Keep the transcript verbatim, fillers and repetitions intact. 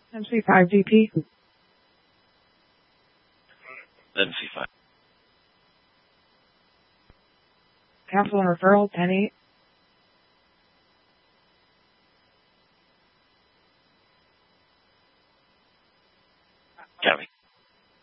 M C five D P. M C five. Cancel and referral, ten eight. Copy.